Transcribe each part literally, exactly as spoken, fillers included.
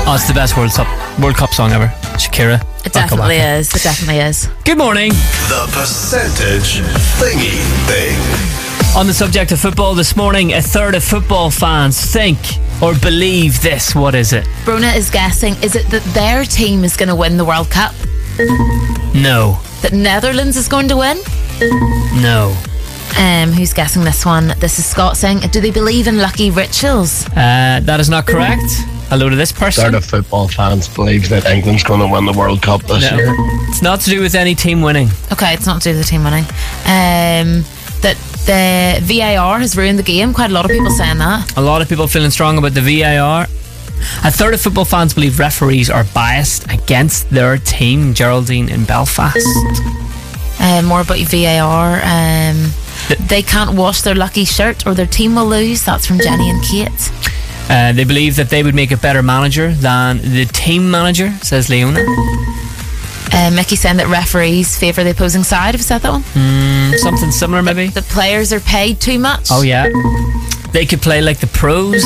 Oh, it's the best World Cup World Cup song ever. Shakira. It definitely is. It definitely is. Good morning. The percentage thingy thing. On the subject of football this morning, a third of football fans think or believe this. What is it? Brona is guessing, is it that their team is going to win the World Cup? No. That Netherlands is going to win? No. Um, who's guessing this one? This is Scott saying, do they believe in lucky rituals? Uh, that is not correct. Hello to this person. Third of football fans believe that England's going to win the World Cup this No. year. It's not to do with any team winning. Okay, it's not to do with the team winning. Um, that the V A R has ruined the game. Quite a lot of people saying that. A lot of people feeling strong about the V A R. A third of football fans believe referees are biased against their team. Geraldine in Belfast. Uh, more about V A R. Um, they can't wash their lucky shirt or their team will lose. That's from Jenny and Kate. Uh, they believe that they would make a better manager than the team manager, says Leona. Uh, Mickey saying that referees favour the opposing side. Have you said that one? Mm, something similar, maybe. The players are paid too much. Oh yeah, they could play like the pros.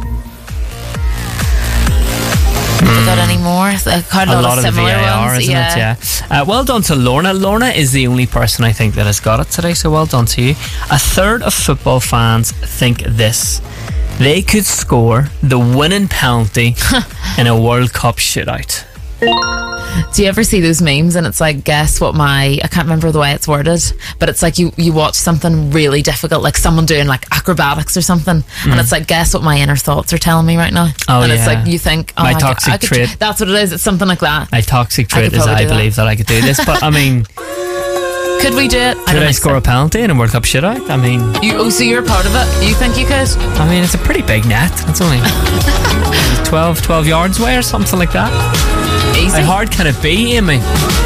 Have they got any more? Uh, quite a, A lot, lot of of the similar V A R, ones. isn't yeah. it? Yeah. Uh, well done to Lorna. Lorna is the only person I think that has got it today, so well done to you. A third of football fans think this: they could score the winning penalty in a World Cup shootout. Do you ever see those memes and it's like, guess what my, I can't remember the way it's worded, but it's like you, you watch something really difficult, like someone doing like acrobatics or something, mm. and it's like, guess what my inner thoughts are telling me right now. Oh, and yeah. it's like, you think, oh, my I toxic could, I could, trait. That's what it is. It's something like that. My toxic trait I is I believe that. that I could do this, but I mean, could we do it? I could I, think score so. a penalty in a World Cup shootout? I mean, you, oh, so you're part of it? You think you could? I mean, it's a pretty big net. It's only twelve, twelve yards away or something like that. Easy. How hard can it be, Amy?